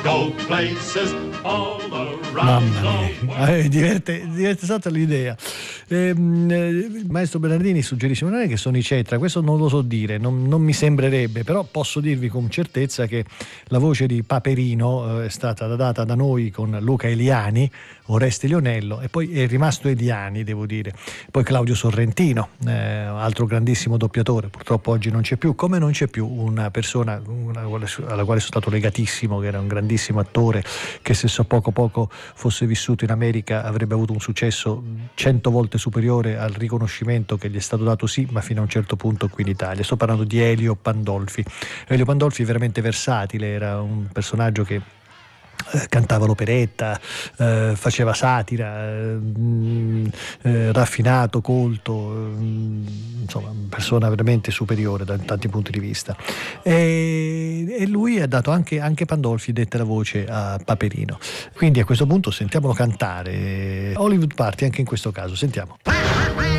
go places all around. Mamma mia, diverte tanto l'idea. Il maestro Bernardini suggerisce: non è che sono i Cetra, questo non lo so dire, non mi sembrerebbe, però posso dirvi con certezza che la voce di Paperino è stata data da noi con Luca Eliani, Oreste Lionello, e poi è rimasto Eliani, devo dire. Poi Claudio Sorrentino, altro grandissimo doppiatore, purtroppo oggi non c'è più, come non c'è più una persona alla quale sono stato legatissimo, che era un grandissimo attore, che se so poco fosse vissuto in America avrebbe avuto un successo 100 volte superiore al riconoscimento che gli è stato dato, sì, ma fino a un certo punto qui in Italia. Sto parlando di Elio Pandolfi. Elio Pandolfi è veramente versatile, era un personaggio che cantava l'operetta, faceva satira, raffinato, colto, insomma, persona veramente superiore da tanti punti di vista. E lui ha dato anche Pandolfi dette la voce a Paperino. Quindi a questo punto sentiamolo cantare Hollywood Party anche in questo caso. Sentiamo.